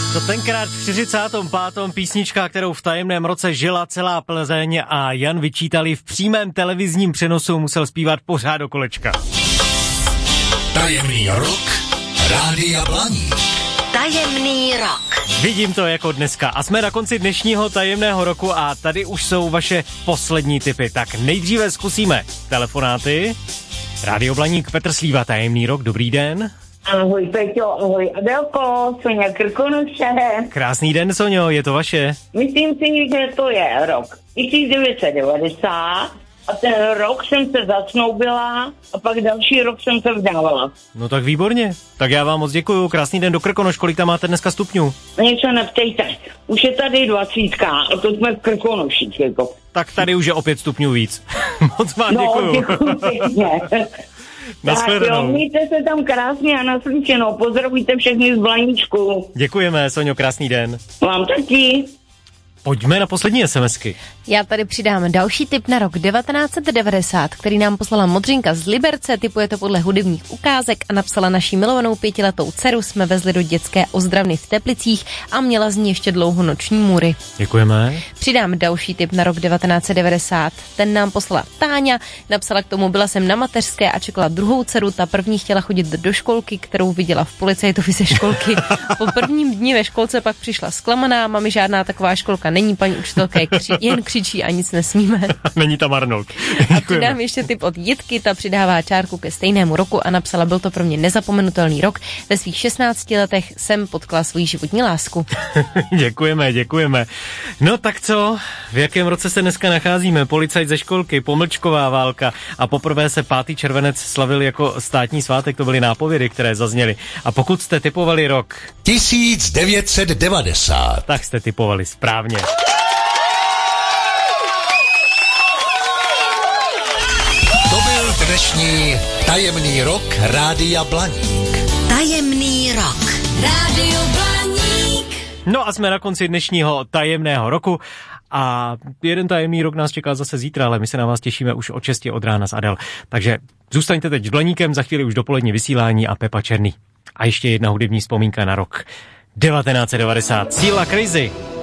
To tenkrát v 45. písnička, kterou v tajemném roce žila celá Plzeň a Jan Vyčítali v přímém televizním přenosu musel zpívat pořád do kolečka. Tajemný rok Rádia Blaník. Tajemný rok. Vidím to jako dneska a jsme na konci dnešního tajemného roku a tady už jsou vaše poslední tipy. Tak nejdříve zkusíme telefonáty. Rádio Blaník, Petr Slíva, tajemný rok, dobrý den. Ahoj Peťo, ahoj Adelko, Soňa Krkonoše. Krásný den, Soňo, je to vaše? Myslím si, že to je rok 1990 a ten rok jsem se zasnoubila a pak další rok jsem se vdávala. No tak výborně, tak já vám moc děkuju, krásný den do Krkonoš, kolik tam máte dneska stupňů? Něco neptejte, už je tady 20 a to jsme v Krkonoších jako. Tak tady už je o 5 stupňů víc. Moc vám děkuju. No, děkuju pěkně. Tak jo, mějte se tam krásně a naslyšenou. Pozdravíte všechny z Blaníčku. Děkujeme, Soňo, krásný den. Vám taky. Pojďme na poslední SMSky. Já tady přidám další tip na rok 1990, který nám poslala Modřinka z Liberce, tipuje to podle hudebních ukázek a napsala: naší milovanou 5letou dceru jsme vezli do dětské ozdravny v Teplicích a měla z ní ještě dlouho noční můry. Děkujeme. Přidám další tip na rok 1990, ten nám poslala Táňa, napsala k tomu: byla jsem na mateřské a čekala druhou dceru, ta první chtěla chodit do školky, kterou viděla v policajtovi ze školky. Po prvním dni ve školce pak přišla zklamaná: mami, žádná taková školka není, paní učitelka jen křičí a nic nesmíme. Není tam Arnold. A přidám ještě tip od Jitky, ta přidává čárku ke stejnému roku a napsala: byl to pro mě nezapomenutelný rok. Ve svých 16 letech jsem potkala svou životní lásku. Děkujeme. No tak co? V jakém roce se dneska nacházíme? Policajt ze školky, pomlčková válka a poprvé se 5. červenec slavil jako státní svátek, to byly nápovědy, které zazněly. A pokud jste tipovali rok 1990, tak jste tipovali správně. to byl dnešní tajemný rok Rádia Blaník. Tajemný rok. Rádio Blaník. No a jsme na konci dnešního tajemného roku a jeden tajemný rok nás čeká zase zítra, ale my se na vás těšíme už od 6 od rána s Adel. Takže zůstaňte teď s Blaníkem, za chvíli už dopolední vysílání a Pepa Černý. A ještě jedna hudební vzpomínka na rok 1990. Síla Crazy.